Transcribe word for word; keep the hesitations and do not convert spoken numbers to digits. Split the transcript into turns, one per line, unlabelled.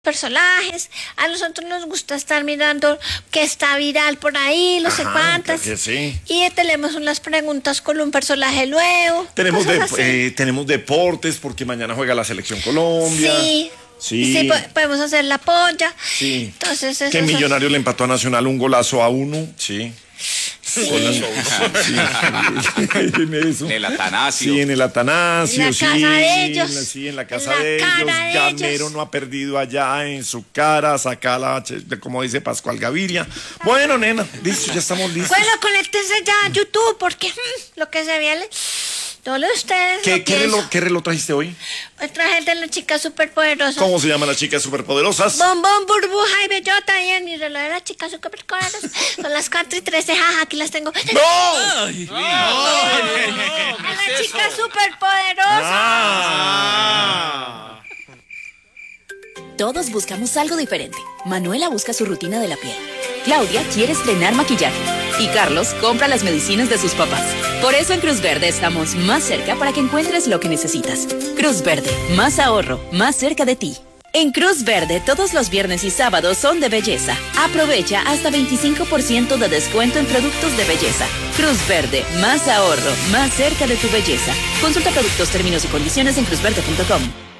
personajes, a nosotros nos gusta estar mirando qué está viral por ahí, no sé
Ajá,
cuántas,
que sí.
y tenemos unas preguntas con un personaje nuevo.
Tenemos, de,
cosas así.
eh, tenemos deportes porque mañana juega la Selección Colombia.
Sí,
Sí.
sí, po- podemos hacer la polla.
Sí.
Entonces eso
Que
es-
Millonario le empató a Nacional un golazo a uno. Sí.
Sí.
Sí. En eso.
En el Atanasio.
Sí, en el Atanasio.
En la
sí,
casa de ellos.
en la- Sí, en la casa
En la
de ellos.
cara de
Gamero
ellos.
no ha perdido allá en su cara. Saca la, como dice Pascual Gaviria. Bueno, nena, listo, ya estamos listos.
Bueno, conéctense ya a YouTube porque mm, lo que se viene, todos ustedes.
¿Qué,
lo
qué,
pienso.
reloj, ¿Qué reloj trajiste hoy?
Hoy traje de las chicas superpoderosas.
¿Cómo se llaman las chicas superpoderosas?
Bombón, burbuja y bellota. Y en mi reloj de las chicas superpoderosas. Son las cuatro y trece, jaja, aquí las tengo.
¡No!
A las chicas superpoderosas.
Ah.
Todos buscamos algo diferente. Manuela busca su rutina de la piel. Claudia quiere estrenar maquillaje. Y Carlos compra las medicinas de sus papás. Por eso en Cruz Verde estamos más cerca para que encuentres lo que necesitas. Cruz Verde, más ahorro, más cerca de ti. En Cruz Verde, todos los viernes y sábados son de belleza. Aprovecha hasta veinticinco por ciento de descuento en productos de belleza. Cruz Verde, más ahorro, más cerca de tu belleza. Consulta productos, términos y condiciones en cruz verde punto com.